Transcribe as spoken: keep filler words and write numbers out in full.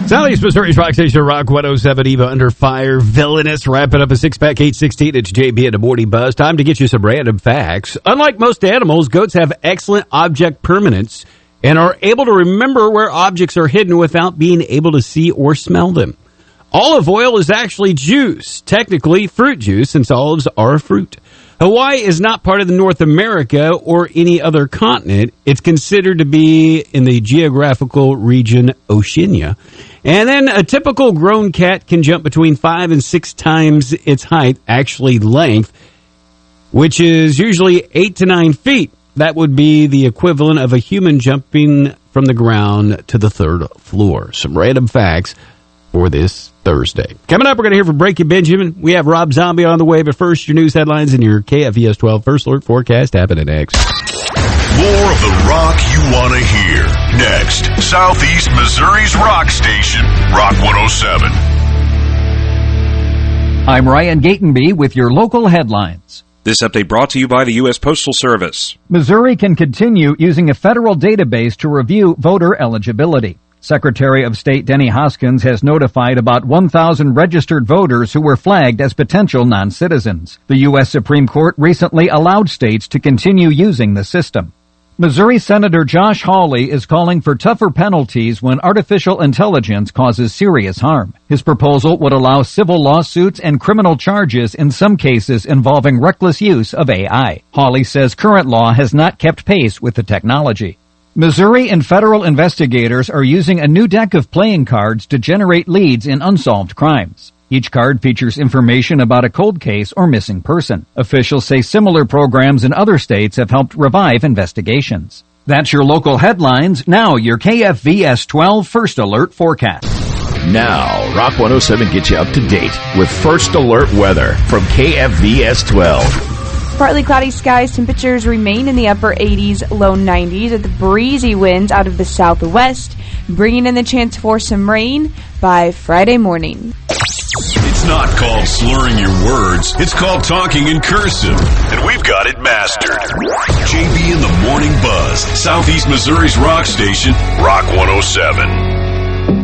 Southeast Missouri's Rock Station, Rock one oh seven, Eva Under Fire, Villainous, wrapping up a six-pack, eight sixteen. It's J B in the Morning Buzz. Time to get you some random facts. Unlike most animals, goats have excellent object permanence and are able to remember where objects are hidden without being able to see or smell them. Olive oil is actually juice, technically fruit juice, since olives are a fruit. Hawaii is not part of the North America or any other continent. It's considered to be in the geographical region Oceania. And then a typical grown cat can jump between five and six times its height, actually length, which is usually eight to nine feet. That would be the equivalent of a human jumping from the ground to the third floor. Some random facts for this Thursday. Coming up, we're going to hear from Breaking Benjamin. We have Rob Zombie on the way, but first, your news headlines and your K F V S twelve First Alert forecast happening next. More of the rock you want to hear. Next, Southeast Missouri's rock station, Rock one oh seven. I'm Ryan Gatenby with your local headlines. This update brought to you by the U S Postal Service. Missouri can continue using a federal database to review voter eligibility. Secretary of State Denny Hoskins has notified about one thousand registered voters who were flagged as potential non-citizens. The U S Supreme Court recently allowed states to continue using the system. Missouri Senator Josh Hawley is calling for tougher penalties when artificial intelligence causes serious harm. His proposal would allow civil lawsuits and criminal charges in some cases involving reckless use of A I. Hawley says current law has not kept pace with the technology. Missouri and federal investigators are using a new deck of playing cards to generate leads in unsolved crimes. Each card features information about a cold case or missing person. Officials say similar programs in other states have helped revive investigations. That's your local headlines. Now your K F V S twelve First Alert forecast. Now, Rock one oh seven gets you up to date with First Alert weather from K F V S twelve. Partly cloudy skies, temperatures remain in the upper eighties, low nineties, with breezy winds out of the southwest, bringing in the chance for some rain by Friday morning. It's not called slurring your words. It's called talking in cursive. And we've got it mastered. J B in the Morning Buzz, Southeast Missouri's rock station, Rock one oh seven.